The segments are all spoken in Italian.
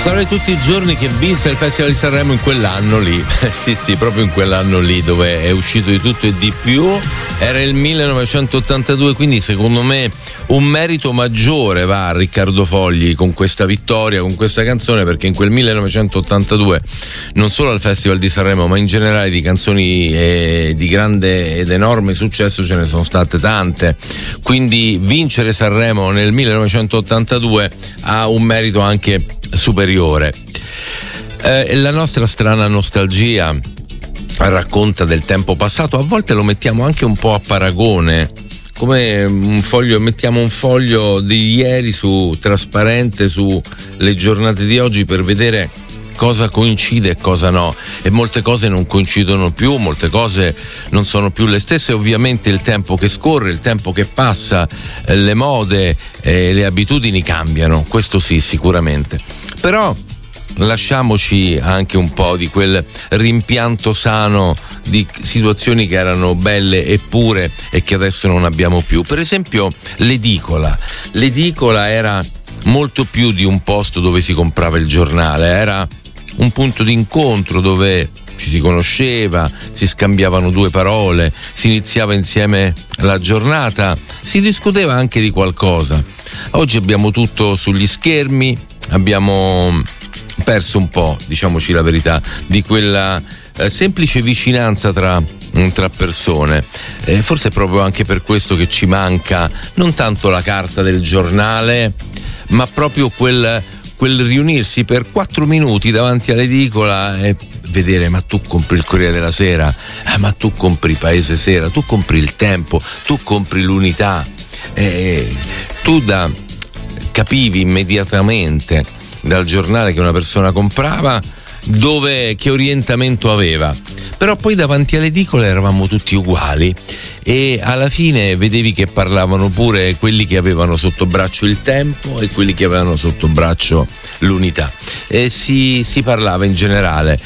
Storia di tutti i giorni che vinse il Festival di Sanremo in quell'anno lì. Sì, proprio in quell'anno lì dove è uscito di tutto e di più. Era il 1982, quindi secondo me un merito maggiore va a Riccardo Fogli con questa vittoria, con questa canzone, perché in quel 1982 non solo al Festival di Sanremo ma in generale di canzoni di grande ed enorme successo ce ne sono state tante, quindi vincere Sanremo nel 1982 ha un merito anche superiore. La nostra strana nostalgia racconta del tempo passato, a volte lo mettiamo anche un po' a paragone, come un foglio, mettiamo un foglio di ieri trasparente sulle giornate di oggi per vedere cosa coincide e cosa no, e molte cose non coincidono più, molte cose non sono più le stesse. Ovviamente il tempo che scorre, il tempo che passa, le mode e le abitudini cambiano, questo sì, sicuramente, però lasciamoci anche un po' di quel rimpianto sano di situazioni che erano belle e pure e che adesso non abbiamo più. Per esempio l'edicola era molto più di un posto dove si comprava il giornale, era un punto di incontro dove ci si conosceva, si scambiavano due parole, si iniziava insieme la giornata, si discuteva anche di qualcosa. Oggi abbiamo tutto sugli schermi, abbiamo perso un po', diciamoci la verità, di quella semplice vicinanza tra persone. Forse è proprio anche per questo che ci manca non tanto la carta del giornale, ma proprio quel riunirsi per 4 minuti davanti all'edicola e vedere: ma tu compri il Corriere della Sera, ma tu compri Paese Sera, tu compri Il Tempo, tu compri l'Unità, tu capivi immediatamente dal giornale che una persona comprava che orientamento aveva. Però poi davanti all'edicola eravamo tutti uguali e alla fine vedevi che parlavano pure quelli che avevano sotto braccio Il Tempo e quelli che avevano sotto braccio l'Unità, e si parlava in generale.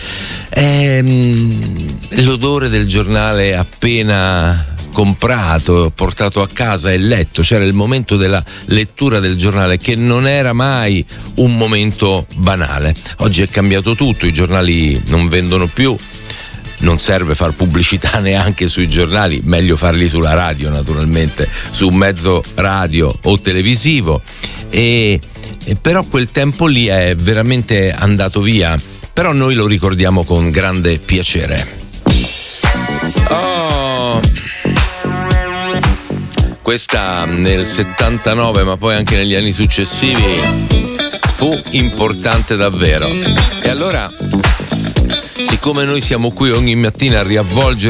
L'odore del giornale appena comprato, portato a casa e letto, c'era il momento della lettura del giornale che non era mai un momento banale. Oggi è cambiato tutto, i giornali non vendono più, non serve far pubblicità neanche sui giornali, meglio farli sulla radio naturalmente, su un mezzo radio o televisivo, e però quel tempo lì è veramente andato via, però noi lo ricordiamo con grande piacere. Questa nel 79, ma poi anche negli anni successivi, fu importante davvero. E allora, siccome noi siamo qui ogni mattina a riavvolgere